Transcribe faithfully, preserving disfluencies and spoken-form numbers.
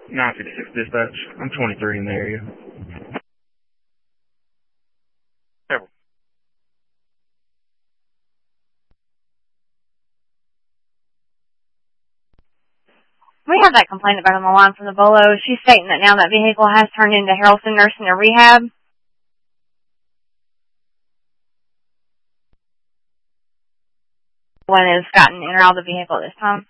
nine fifty-six dispatch. I'm twenty-three in the area. We have that complaint about on the line from the Bolo. She's stating that now that vehicle has turned into Harrelson Nursing and Rehab. When has gotten in or out of the vehicle at this time.